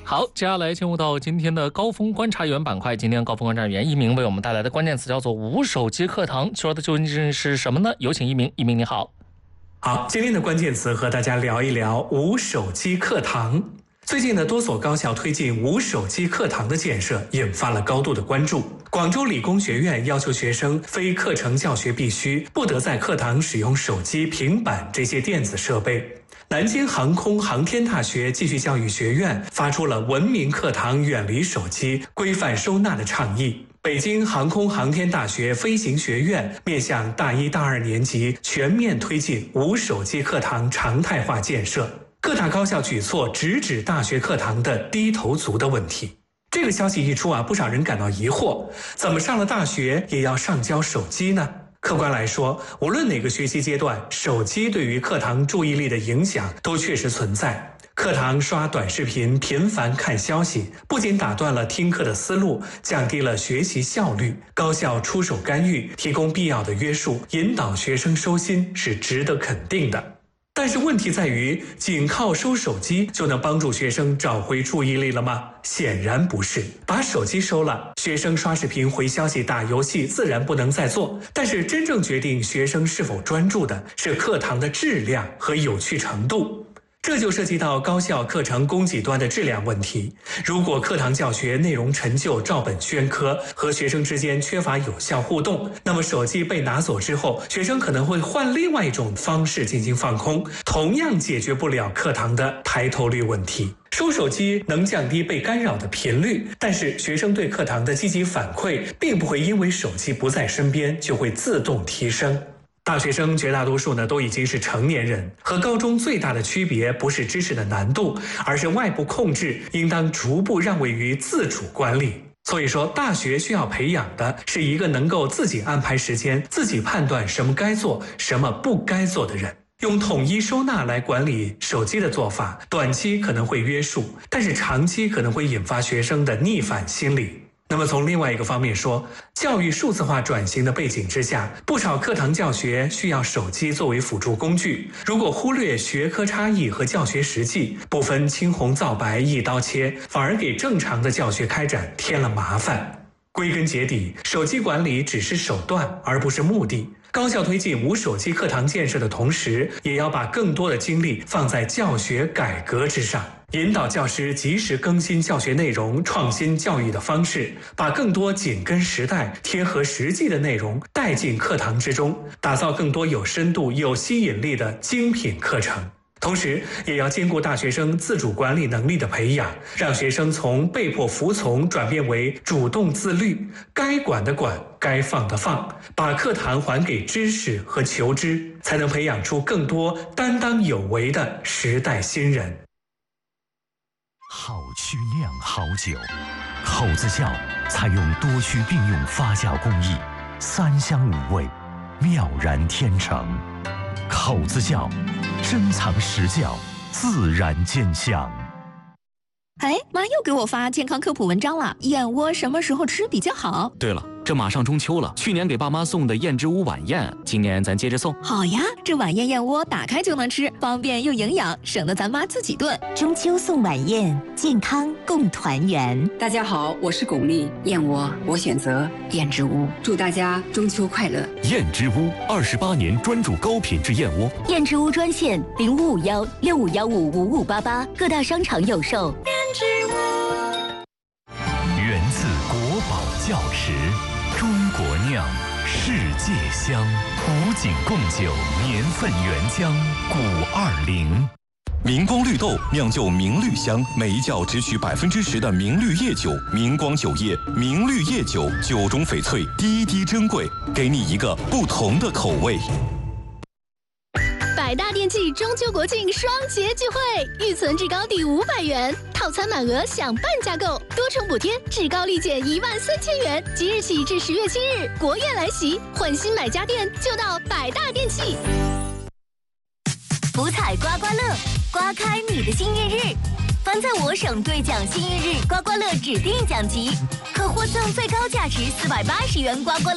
好，接下来进入到今天的高峰观察员板块。今天高峰观察员一鸣为我们带来的关键词叫做无手机课堂，说的究竟是什么呢？有请一鸣。一鸣你好。 好，今天的关键词和大家聊一聊无手机课堂。最近呢，多所高校推进无手机课堂的建设，引发了高度的关注。广州理工学院要求学生非课程教学必须，不得在课堂使用手机、平板这些电子设备。南京航空航天大学继续教育学院发出了文明课堂远离手机、规范收纳的倡议。北京航空航天大学飞行学院面向大一、大二年级全面推进无手机课堂常态化建设。各大高校举措直指大学课堂的低头族的问题。这个消息一出不少人感到疑惑，怎么上了大学也要上交手机呢？客观来说，无论哪个学习阶段，手机对于课堂注意力的影响都确实存在。课堂刷短视频、频繁看消息，不仅打断了听课的思路，降低了学习效率。高校出手干预，提供必要的约束，引导学生收心，是值得肯定的。但是问题在于，仅靠收手机就能帮助学生找回注意力了吗？显然不是。把手机收了，学生刷视频、回消息、打游戏自然不能再做。但是真正决定学生是否专注的是课堂的质量和有趣程度。这就涉及到高校课程供给端的质量问题。如果课堂教学内容陈旧、照本宣科，和学生之间缺乏有效互动，那么手机被拿走之后，学生可能会换另外一种方式进行放空，同样解决不了课堂的抬头率问题。收手机能降低被干扰的频率，但是学生对课堂的积极反馈并不会因为手机不在身边就会自动提升。大学生绝大多数都已经是成年人，和高中最大的区别不是知识的难度，而是外部控制应当逐步让位于自主管理。所以说，大学需要培养的是一个能够自己安排时间、自己判断什么该做、什么不该做的人。用统一收纳来管理手机的做法，短期可能会约束，但是长期可能会引发学生的逆反心理。那么从另外一个方面说，教育数字化转型的背景之下，不少课堂教学需要手机作为辅助工具。如果忽略学科差异和教学实际，不分青红皂白一刀切，反而给正常的教学开展添了麻烦。归根结底，手机管理只是手段，而不是目的。高校推进无手机课堂建设的同时，也要把更多的精力放在教学改革之上。引导教师及时更新教学内容，创新教育的方式，把更多紧跟时代、贴合实际的内容带进课堂之中，打造更多有深度、有吸引力的精品课程。同时，也要兼顾大学生自主管理能力的培养，让学生从被迫服从转变为主动自律，该管的管，该放的放，把课堂还给知识和求知，才能培养出更多担当有为的时代新人。 好趣酿好酒，口子窖采用多区并用发酵工艺，三香五味，妙然天成。口子窖，珍藏实窖，自然见香。 哎，妈又给我发健康科普文章了，燕窝什么时候吃比较好？ 对了，这马上中秋了，去年给爸妈送的燕之屋晚宴，今年咱接着送。 好呀，这晚宴燕窝打开就能吃，方便又营养，省得咱妈自己炖。 中秋送晚宴，健康共团圆。 大家好，我是巩俐，燕窝我选择燕之屋，祝大家中秋快乐。 燕之屋28年专注高品质燕窝。 燕之屋专线0551655588，各大商场有售。 源自国宝窖池，中国酿，世界香，古井贡酒，年份原浆520。 明光绿豆酿就明绿香，每一窖只取10%的明绿叶酒。明光酒业，明绿叶酒，酒中翡翠，滴滴珍贵，给你一个不同的口味。 百大电器中秋国庆双节聚会，预存至高抵500元，套餐满额享半价购，多重补贴，至高立减13000元。即日起至10月7日，国宴来袭，换新买家电就到百大电器。 福彩刮刮乐，刮开你的幸运日。凡在我省兑奖幸运日刮刮乐指定奖级，可获赠最高价值480元刮刮乐。